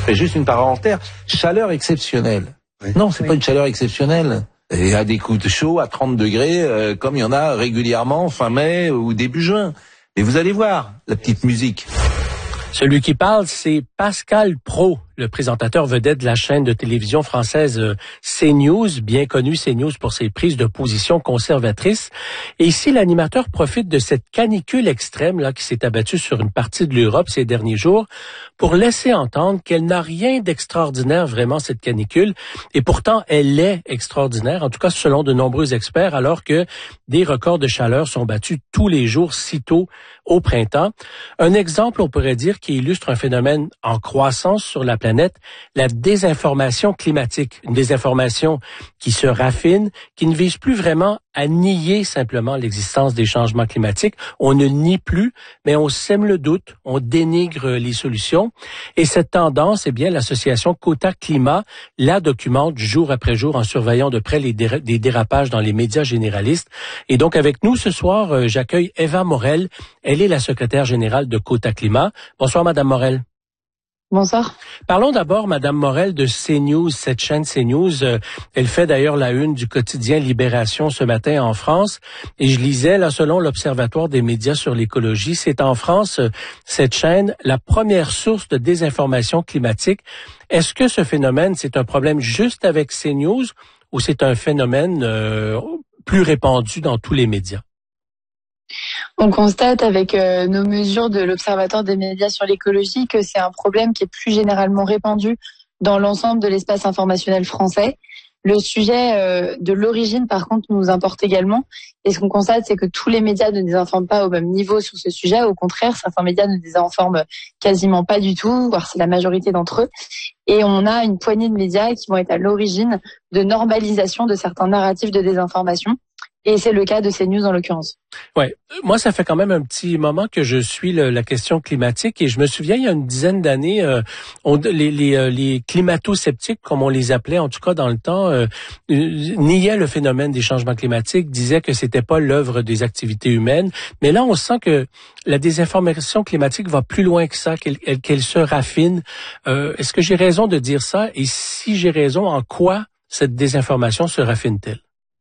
Je fais juste une parenthèse. Chaleur exceptionnelle. Oui. Non, c'est pas une chaleur exceptionnelle. Il y a des coups de chaud à 30 degrés, comme il y en a régulièrement fin mai ou début juin. Mais vous allez voir la petite musique. Celui qui parle, c'est Pascal Praud, le présentateur vedette de la chaîne de télévision française CNews, bien connu CNews pour ses prises de position conservatrices. Et ici, l'animateur profite de cette canicule extrême là qui s'est abattue sur une partie de l'Europe ces derniers jours pour laisser entendre qu'elle n'a rien d'extraordinaire vraiment, cette canicule. Et pourtant, elle est extraordinaire, en tout cas selon de nombreux experts, alors que des records de chaleur sont battus tous les jours sitôt au printemps. Un exemple, on pourrait dire, qui illustre un phénomène en croissance sur la planète, la désinformation climatique. Une désinformation qui se raffine, qui ne vise plus vraiment à nier simplement l'existence des changements climatiques. On ne nie plus, mais on sème le doute, on dénigre les solutions. Et cette tendance, eh bien, l'association Quota Climat la documente jour après jour en surveillant de près les dérapages dans les médias généralistes. Et donc, avec nous ce soir, j'accueille Eva Morel. Elle est la secrétaire générale de Quota Climat. Bonsoir, Madame Morel. Bonsoir. Parlons d'abord, Madame Morel, de CNews, cette chaîne CNews. Elle fait d'ailleurs la une du quotidien Libération ce matin en France. Et je lisais, là, selon l'Observatoire des médias sur l'écologie, c'est en France, cette chaîne, la première source de désinformation climatique. Est-ce que ce phénomène, c'est un problème juste avec CNews ou c'est un phénomène plus répandu dans tous les médias? On constate avec nos mesures de l'Observatoire des médias sur l'écologie que c'est un problème qui est plus généralement répandu dans l'ensemble de l'espace informationnel français. Le sujet de l'origine, par contre, nous importe également. Et ce qu'on constate, c'est que tous les médias ne désinforment pas au même niveau sur ce sujet. Au contraire, certains médias ne désinforment quasiment pas du tout, voire c'est la majorité d'entre eux. Et on a une poignée de médias qui vont être à l'origine de normalisation de certains narratifs de désinformation. Et c'est le cas de CNews en l'occurrence. Ouais, moi ça fait quand même un petit moment que je suis la question climatique et je me souviens il y a une dizaine d'années, les climato-sceptiques comme on les appelait en tout cas dans le temps, niaient le phénomène des changements climatiques, disaient que c'était pas l'œuvre des activités humaines. Mais là on sent que la désinformation climatique va plus loin que ça, qu'elle se raffine. Est-ce que j'ai raison de dire ça? Et si j'ai raison, en quoi cette désinformation se raffine-t-elle?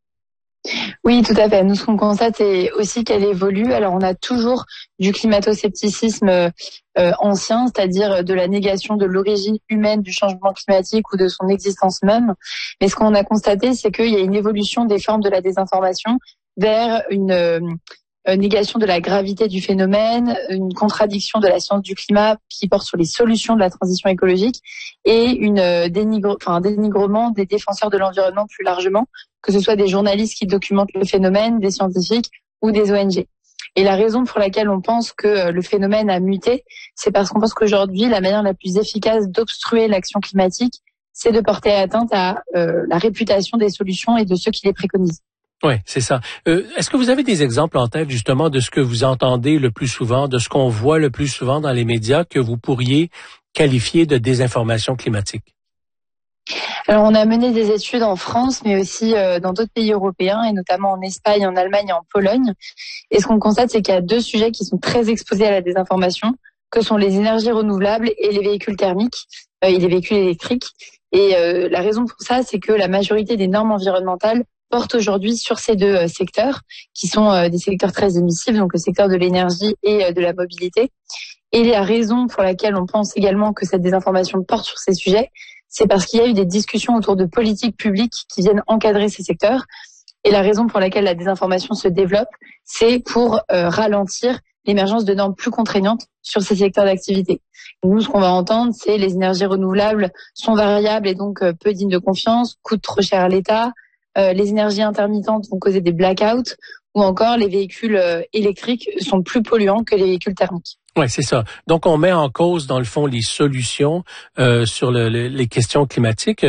Oui, tout à fait. Nous, ce qu'on constate, c'est aussi qu'elle évolue. Alors, on a toujours du climato-scepticisme ancien, c'est-à-dire de la négation de l'origine humaine du changement climatique ou de son existence même. Mais ce qu'on a constaté, c'est qu'il y a une évolution des formes de la désinformation vers une négation de la gravité du phénomène, une contradiction de la science du climat qui porte sur les solutions de la transition écologique et un dénigrement des défenseurs de l'environnement plus largement, que ce soit des journalistes qui documentent le phénomène, des scientifiques ou des ONG. Et la raison pour laquelle on pense que le phénomène a muté, c'est parce qu'on pense qu'aujourd'hui, la manière la plus efficace d'obstruer l'action climatique, c'est de porter atteinte à la réputation des solutions et de ceux qui les préconisent. Oui, c'est ça. Est-ce que vous avez des exemples en tête justement de ce que vous entendez le plus souvent, de ce qu'on voit le plus souvent dans les médias que vous pourriez qualifier de désinformation climatique? Alors, on a mené des études en France, mais aussi dans d'autres pays européens, et notamment en Espagne, en Allemagne et en Pologne. Et ce qu'on constate, c'est qu'il y a deux sujets qui sont très exposés à la désinformation, que sont les énergies renouvelables et les véhicules thermiques et les véhicules électriques. Et la raison pour ça, c'est que la majorité des normes environnementales portent aujourd'hui sur ces deux secteurs, qui sont des secteurs très émissifs, donc le secteur de l'énergie et de la mobilité. Et la raison pour laquelle on pense également que cette désinformation porte sur ces sujets, c'est parce qu'il y a eu des discussions autour de politiques publiques qui viennent encadrer ces secteurs. Et la raison pour laquelle la désinformation se développe, c'est pour ralentir l'émergence de normes plus contraignantes sur ces secteurs d'activité. Nous, ce qu'on va entendre, c'est les énergies renouvelables sont variables et donc peu dignes de confiance, coûtent trop cher à l'État. Les énergies intermittentes vont causer des blackouts ou encore les véhicules électriques sont plus polluants que les véhicules thermiques. Oui, c'est ça. Donc, on met en cause, dans le fond, les solutions sur les questions climatiques.